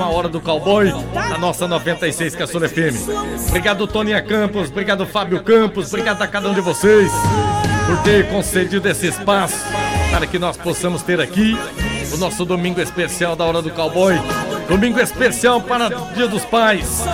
com a Hora do Cowboy, na nossa 96 Caçula FM. Obrigado, Toninha Campos, obrigado, Fábio Campos, obrigado a cada um de vocês por ter concedido esse espaço para que nós possamos ter aqui o nosso domingo especial da Hora do Cowboy. Domingo especial para o Dia dos Pais.